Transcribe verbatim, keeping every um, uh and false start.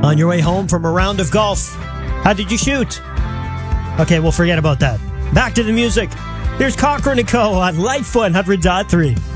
on your way home from a round of golf? How did you shoot? Okay, we'll forget about that. Back to the music. Here's Cochran and Co. on Life one hundred point three.